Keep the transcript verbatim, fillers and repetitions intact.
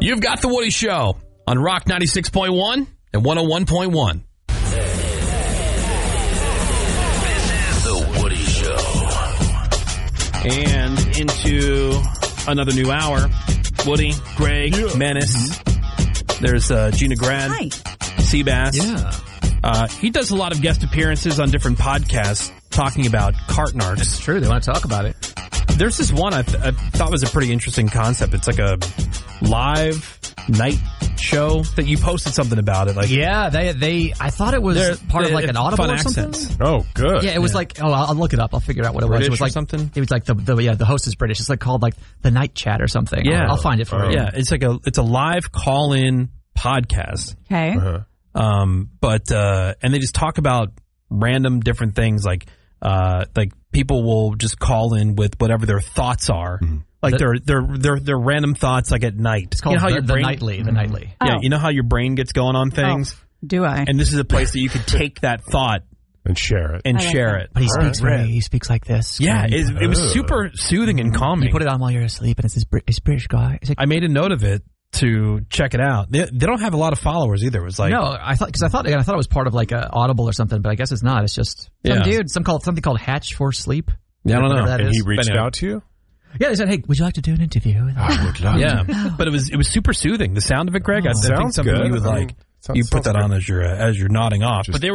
You've got The Woody Show on Rock ninety-six point one and one oh one point one. And into another new hour. Woody, Greg, yeah. Menace. Mm-hmm. There's uh, Gina Grad. Hi. Seabass. Yeah. Uh, he does a lot of guest appearances on different podcasts talking about cart narcs. It's true. They want to talk about it. There's this one I, th- I thought was a pretty interesting concept. It's like a live night show that you posted something about it. Like, yeah, they they. I thought it was They're- part of they- like an Audible fun or something. accents. Oh, good. Yeah, it was Yeah. like oh, I'll, I'll look it up. I'll figure out what it British was. It was or like something? It was like the, the yeah the host is British. It's like called like the Night Chat or something. Yeah. I'll, I'll find it for Oh. you. yeah, it's like a it's a live call-in podcast. Okay. Uh-huh. Um, but uh, and they just talk about random different things, like uh, like people will just call in with whatever their thoughts are, Mm-hmm. like The- their their their their random thoughts, like at night. It's called you know how the, your the brain, Nightly. The Nightly. yeah, Oh. you know how your brain gets going on things, Oh, do I? and this is a place that you could take that thought And share it. and I like share that. it. But he All speaks right. very, he speaks like this. Yeah, And it, it was Ugh. super soothing and calming. you put it on while you're asleep, and it's this Brit- this British guy. It's like, I made a note of it to check it out. They, they don't have a lot of followers either. It was like, no, I thought because I thought again, I thought it was part of like a Audible or something, but I guess it's not. It's just some Yeah. dude, some called something called Hatch for Sleep. yeah, I don't Whatever know. that And is. he reached But anyway. out to you? Yeah, they said, "Hey, would you like to do an interview?" I would love Yeah, to. but it was it was super soothing. The sound of it, Greg. I, I think Sounds something good. you would I like. mean, sounds- you put sounds that good. on as you're uh, as you're nodding off. Just but they